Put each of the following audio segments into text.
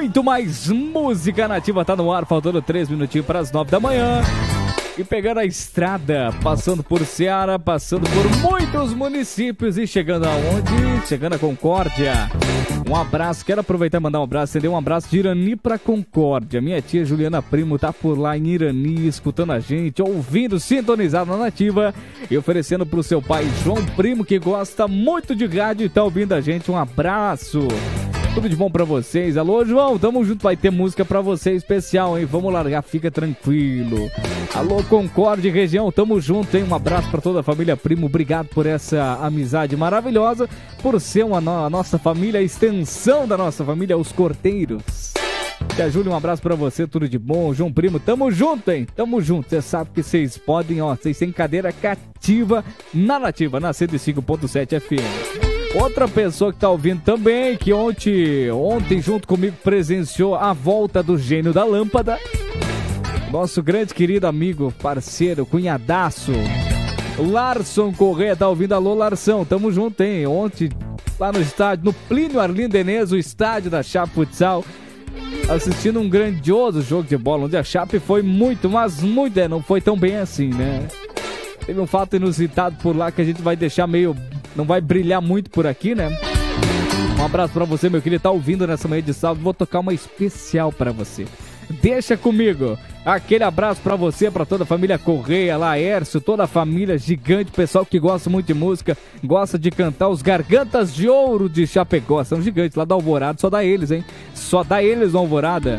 muito mais música nativa. Tá no ar, faltando 3 minutinhos para as 9 da manhã. E pegando a estrada, passando por Ceará, passando por muitos municípios e chegando aonde? Chegando a Concórdia. Um abraço, quero aproveitar e mandar um abraço, estender um abraço de Irani pra Concórdia. Minha tia Juliana Primo tá por lá em Irani, escutando a gente, ouvindo, sintonizado na Nativa e oferecendo pro seu pai João Primo, que gosta muito de rádio e tá ouvindo a gente. Um abraço. Tudo de bom pra vocês. Alô, João, tamo junto, vai ter música pra você especial, hein? Vamos largar, fica tranquilo. Alô, Concórdia região, tamo junto, hein? Um abraço pra toda a família Primo, obrigado por essa amizade maravilhosa, por ser a nossa família, a extensão da nossa família, os Corteiros. Tia Júlia, um abraço pra você, tudo de bom. João Primo, tamo junto, hein? Tamo junto, você sabe que vocês podem, ó, vocês têm cadeira cativa na Nativa, na 105.7 FM. Outra pessoa que tá ouvindo também, que ontem junto comigo presenciou a volta do gênio da lâmpada, nosso grande querido amigo, parceiro, cunhadaço, Larson Correia, tá ouvindo? Alô, Larson, tamo junto, hein? Ontem, lá no estádio, no Plínio Arlindo Enes, o estádio da Chape Futsal, assistindo um grandioso jogo de bola, onde a Chape foi muito, mas muito, não foi tão bem assim, né? Teve um fato inusitado por lá que a gente vai deixar meio... não vai brilhar muito por aqui, né? Um abraço pra você, meu querido. Tá ouvindo nessa manhã de sábado. Vou tocar uma especial pra você. Deixa comigo. Aquele abraço pra você, pra toda a família Correia, Laércio, toda a família Gigante, pessoal que gosta muito de música, gosta de cantar os Gargantas de Ouro de Chapecó. São gigantes lá da Alvorada, só dá eles, hein? Só dá eles na Alvorada.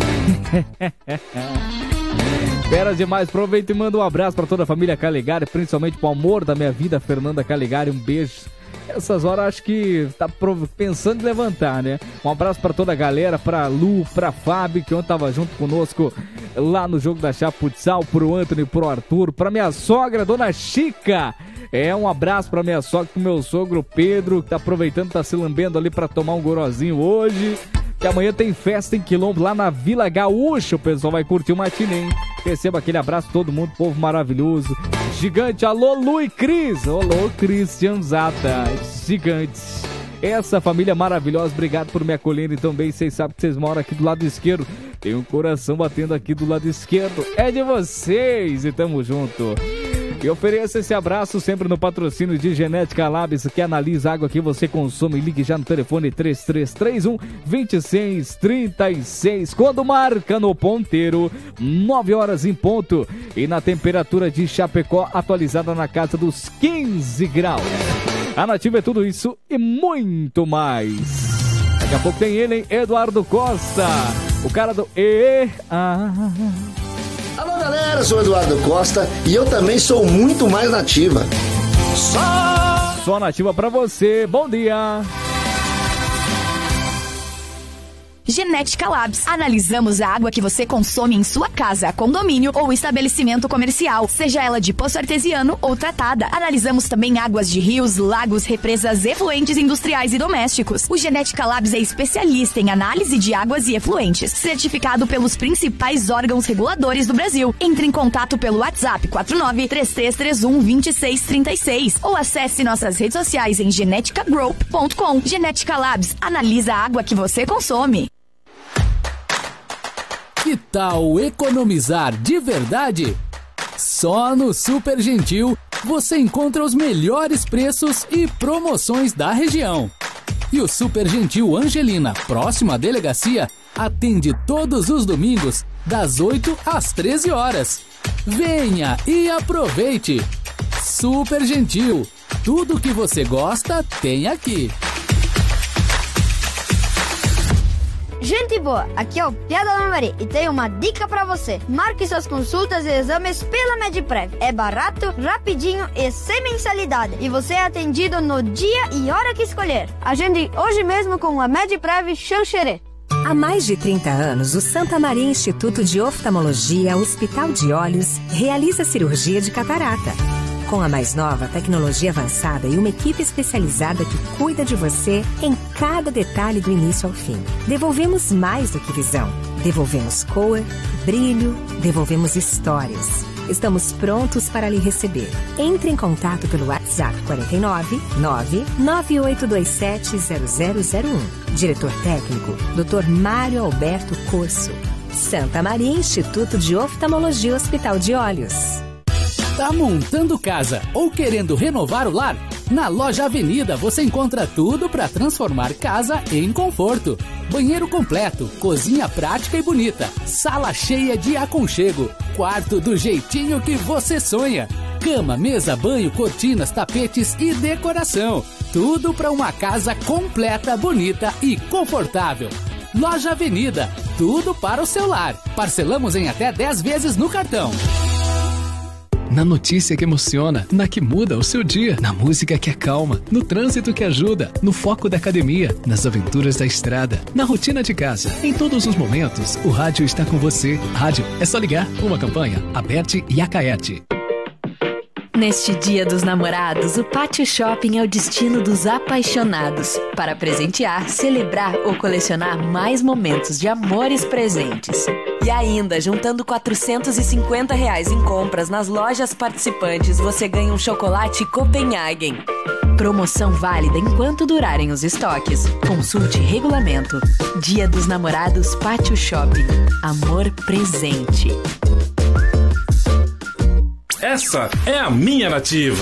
Fera demais, aproveita e manda um abraço pra toda a família Calegari, principalmente pro amor da minha vida, Fernanda Calegari, um beijo. Essas horas acho que tá pensando em levantar, né? Um abraço pra toda a galera, pra Lu, pra Fábio, que ontem tava junto conosco lá no jogo da Chape Futsal, pro Anthony, pro Arthur, pra minha sogra, Dona Chica. Um abraço pra minha sogra, pro meu sogro Pedro, que tá aproveitando, tá se lambendo ali pra tomar um gorozinho hoje. Que amanhã tem festa em Quilombo, lá na Vila Gaúcha. O pessoal vai curtir o matinê, hein? Receba aquele abraço todo mundo, povo maravilhoso. Gigante, alô Lu e Cris. Alô Cristian Zata, gigantes. Essa família maravilhosa, obrigado por me acolherem também. Vocês sabem que vocês moram aqui do lado esquerdo. Tem um coração batendo aqui do lado esquerdo. É de vocês e tamo junto. E ofereço esse abraço sempre no patrocínio de Genética Labs, que analisa a água que você consome. Ligue já no telefone 3331-2636. Quando marca no ponteiro, 9 horas em ponto. E na temperatura de Chapecó, atualizada na casa dos 15 graus. A Nativa é tudo isso e muito mais. Daqui a pouco tem ele, hein? Eduardo Costa, o cara do Alô galera, sou o Eduardo Costa e eu também sou muito mais nativa. Só nativa pra você, bom dia. Genética Labs. Analisamos a água que você consome em sua casa, condomínio ou estabelecimento comercial, seja ela de poço artesiano ou tratada. Analisamos também águas de rios, lagos, represas, efluentes industriais e domésticos. O Genética Labs é especialista em análise de águas e efluentes, certificado pelos principais órgãos reguladores do Brasil. Entre em contato pelo WhatsApp 4933312636 ou acesse nossas redes sociais em geneticagroup.com. Genética Labs. Analisa a água que você consome. Que tal economizar de verdade? Só no Super Gentil você encontra os melhores preços e promoções da região. E o Super Gentil Angelina, próximo à delegacia, atende todos os domingos, das 8 às 13 horas. Venha e aproveite! Super Gentil, tudo que você gosta tem aqui. Gente boa, aqui é o Pia da Mari e tenho uma dica pra você. Marque suas consultas e exames pela Mediprev. É barato, rapidinho e sem mensalidade. E você é atendido no dia e hora que escolher. Agende hoje mesmo com a Mediprev Xanxerê. Há mais de 30 anos, o Santa Maria Instituto de Oftalmologia, Hospital de Olhos, realiza cirurgia de catarata. Com a mais nova tecnologia avançada e uma equipe especializada que cuida de você em cada detalhe do início ao fim. Devolvemos mais do que visão. Devolvemos cor, brilho, devolvemos histórias. Estamos prontos para lhe receber. Entre em contato pelo WhatsApp 49 99827 0001. Diretor técnico, Dr. Mário Alberto Corso. Santa Maria Instituto de Oftalmologia Hospital de Olhos. Tá montando casa ou querendo renovar o lar? Na Loja Avenida você encontra tudo para transformar casa em conforto. Banheiro completo, cozinha prática e bonita, sala cheia de aconchego, quarto do jeitinho que você sonha. Cama, mesa, banho, cortinas, tapetes e decoração. Tudo para uma casa completa, bonita e confortável. Loja Avenida, tudo para o seu lar. Parcelamos em até 10 vezes no cartão. Na notícia que emociona, na que muda o seu dia, na música que acalma, no trânsito que ajuda, no foco da academia, nas aventuras da estrada, na rotina de casa. Em todos os momentos, o rádio está com você. Rádio, é só ligar. Uma campanha, Aberte e Acaete. Neste Dia dos Namorados, o Pátio Shopping é o destino dos apaixonados. Para presentear, celebrar ou colecionar mais momentos de amores presentes. E ainda, juntando R$450 em compras nas lojas participantes, você ganha um chocolate Copenhagen. Promoção válida enquanto durarem os estoques. Consulte regulamento. Dia dos Namorados, Pátio Shopping. Amor presente. Essa é a minha nativa.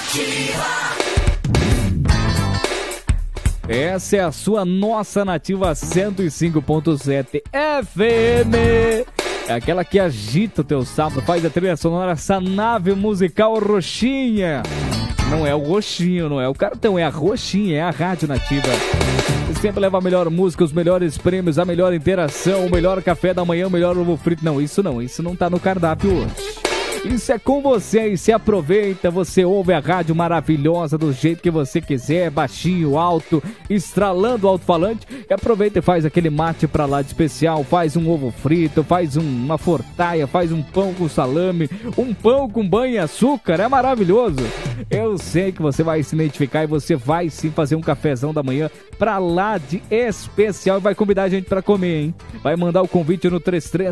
Essa é a sua nossa nativa 105.7 FM. É aquela que agita o teu sábado, faz a trilha sonora, essa nave musical roxinha. Não é o roxinho, não é o cartão, é a roxinha, é a rádio nativa. Você sempre leva a melhor música, os melhores prêmios, a melhor interação, o melhor café da manhã, o melhor ovo frito. Não, isso não tá no cardápio hoje. Isso é com você e se aproveita, você ouve a rádio maravilhosa do jeito que você quiser, baixinho, alto, estralando o alto-falante, e aproveita e faz aquele mate pra lá de especial, faz um ovo frito, faz uma fortaia, faz um pão com salame, um pão com banho e açúcar, é maravilhoso. Eu sei que você vai se identificar e você vai sim fazer um cafezão da manhã pra lá de especial e vai convidar a gente pra comer, hein? Vai mandar o convite no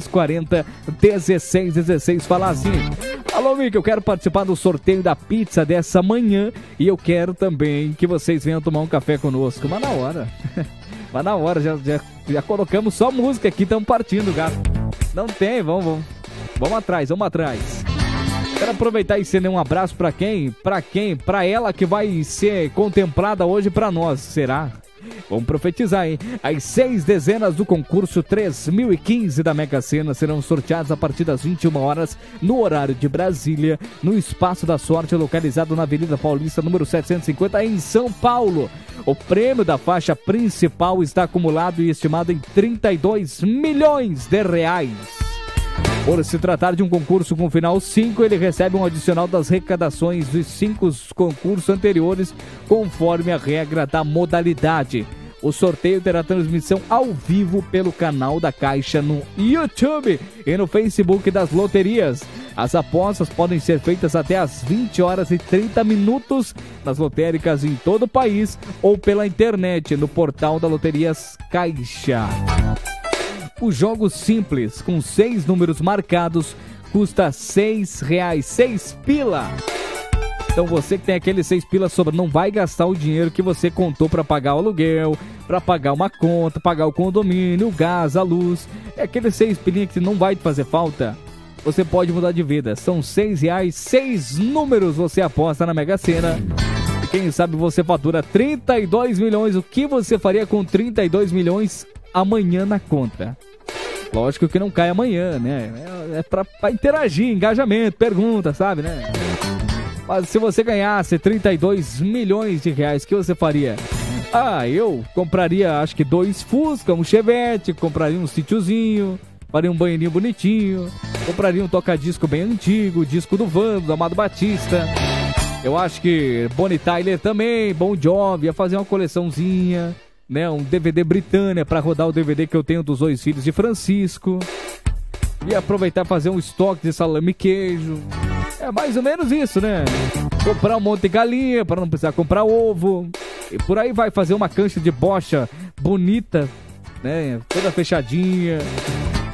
3340-1616, falar assim: alô, Mica, eu quero participar do sorteio da pizza dessa manhã e eu quero também que vocês venham tomar um café conosco. Mas na hora, mas na hora, já colocamos só música aqui, estamos partindo, gato. Não tem, vamos atrás. Quero aproveitar e estender um abraço pra quem? Pra ela que vai ser contemplada hoje pra nós, será? Vamos profetizar, hein? As 6 dezenas do concurso 3015 da Mega Sena serão sorteadas a partir das 21 horas no horário de Brasília, no Espaço da Sorte, localizado na Avenida Paulista, número 750, em São Paulo. O prêmio da faixa principal está acumulado e estimado em R$32 milhões. Por se tratar de um concurso com final 5, ele recebe um adicional das arrecadações dos 5 concursos anteriores, conforme a regra da modalidade. O sorteio terá transmissão ao vivo pelo canal da Caixa no YouTube e no Facebook das loterias. As apostas podem ser feitas até às 20 horas e 30 minutos nas lotéricas em todo o país ou pela internet no portal da Loterias Caixa. O jogo simples, com 6 números marcados, custa R$6, 6 pila. Então você que tem aqueles 6 pila sobra, não vai gastar o dinheiro que você contou para pagar o aluguel, para pagar uma conta, pagar o condomínio, o gás, a luz. É aqueles 6 pilinha que não vai te fazer falta. Você pode mudar de vida. São R$6, 6 números você aposta na Mega Sena. E quem sabe você fatura 32 milhões. O que você faria com 32 milhões amanhã na conta? Lógico que não cai amanhã, né? É pra interagir, engajamento, pergunta, sabe, né? Mas se você ganhasse 32 milhões de reais, o que você faria? Eu compraria, acho que 2 Fusca, um Chevette, compraria um sítiozinho, faria um banheirinho bonitinho, compraria um toca-disco bem antigo, disco do Vando, do Amado Batista. Eu acho que Bonnie Tyler também, Bon Jovi, ia fazer uma coleçãozinha, né, um DVD Britânia para rodar o DVD que eu tenho dos 2 filhos de Francisco. E aproveitar e fazer um estoque de salame e queijo. É mais ou menos isso, né? Comprar um monte de galinha para não precisar comprar ovo. E por aí vai fazer uma cancha de bocha bonita, né? Toda fechadinha.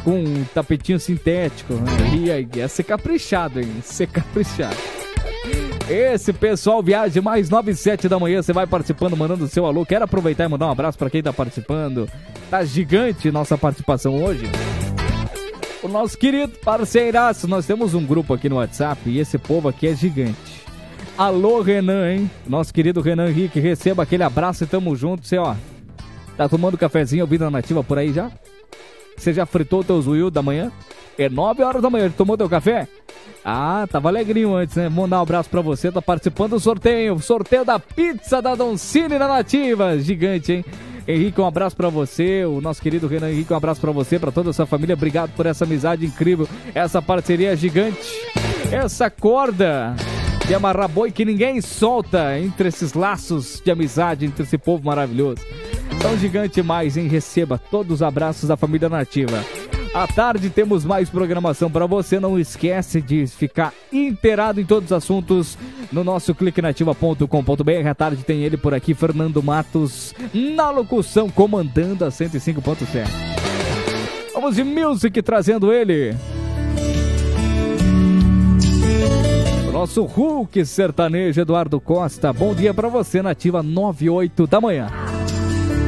com um tapetinho sintético. E aí, ia ser caprichado, hein? Ser caprichado. Esse pessoal viaja mais 9 e 7 da manhã. Você vai participando, mandando o seu alô. Quero aproveitar e mandar um abraço pra quem tá participando. Tá gigante nossa participação hoje. O nosso querido parceiraço. Nós temos um grupo aqui no WhatsApp e esse povo aqui é gigante. Alô, Renan, hein? Nosso querido Renan Henrique, receba aquele abraço e tamo junto. Você, ó, tá tomando cafezinho ouvindo a Nativa por aí já? Você já fritou o teu zuiu da manhã? É 9 horas da manhã, tomou teu café? Ah, tava alegrinho antes, né? Mandar um abraço pra você, tá participando do sorteio. Sorteio da pizza da Doncini na Nativa. Gigante, hein? Henrique, um abraço pra você. O nosso querido Renan Henrique, um abraço pra você, pra toda a sua família. Obrigado por essa amizade incrível, essa parceria gigante. Essa corda de amarrar boi que ninguém solta entre esses laços de amizade, entre esse povo maravilhoso. Tão gigante mais, hein? Receba todos os abraços da família Nativa. À tarde temos mais programação para você. Não esquece de ficar inteirado em todos os assuntos no nosso cliquenativa.com.br. À tarde tem ele por aqui, Fernando Matos, na locução, comandando a 105.7. Vamos de music, trazendo ele. O nosso Hulk sertanejo, Eduardo Costa. Bom dia para você, Nativa 9 e 8 da manhã.